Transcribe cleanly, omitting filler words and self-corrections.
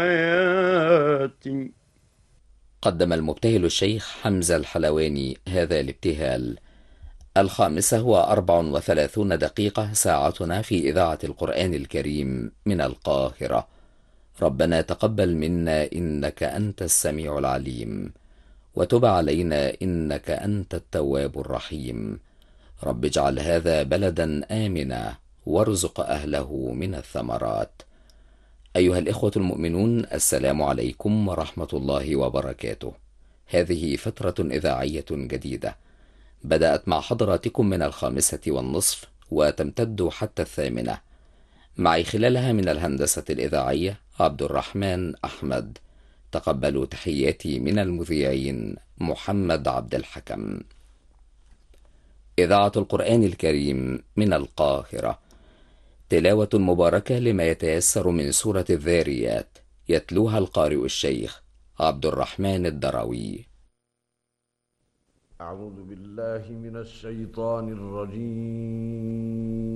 حياتي. قدم المبتهل الشيخ حمزة الحلواني هذا الابتهال. 5:34 ساعتنا في إذاعة القرآن الكريم من القاهرة. ربنا تقبل منا إنك أنت السميع العليم، وتب علينا إنك أنت التواب الرحيم. رب اجعل هذا بلدا آمنا، وارزق أهله من الثمرات. أيها الإخوة المؤمنون، السلام عليكم ورحمة الله وبركاته. هذه فترة إذاعية جديدة بدأت مع حضراتكم من 5:30 وتمتد حتى 8. معي خلالها من الهندسة الإذاعية عبد الرحمن أحمد. تقبلوا تحياتي من المذيعين محمد عبد الحكم. إذاعة القرآن الكريم من القاهرة. تلاوة مباركة لما يتيسر من سورة الذاريات، يتلوها القارئ الشيخ عبد الرحمن الدروي. أعوذ بالله من الشيطان الرجيم.